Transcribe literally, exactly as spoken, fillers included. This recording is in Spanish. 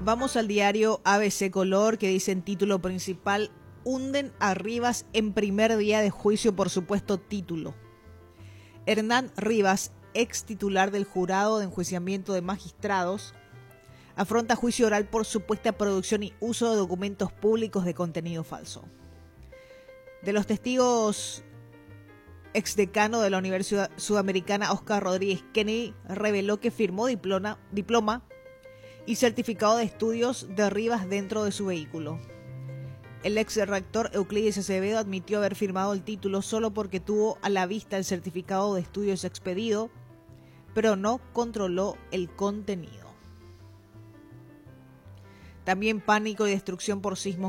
Vamos al diario A B C Color, que dice en título principal: hunden a Rivas en primer día de juicio por supuesto título. Hernán Rivas, ex titular del jurado de enjuiciamiento de magistrados, afronta juicio oral por supuesta producción y uso de documentos públicos de contenido falso. De los testigos, exdecano de la Universidad Sudamericana Oscar Rodríguez Kennedy reveló que firmó diploma, diploma y certificado de estudios de Rivas dentro de su vehículo. El ex rector Euclides Acevedo admitió haber firmado el título solo porque tuvo a la vista el certificado de estudios expedido, pero no controló el contenido. También pánico y destrucción por sismo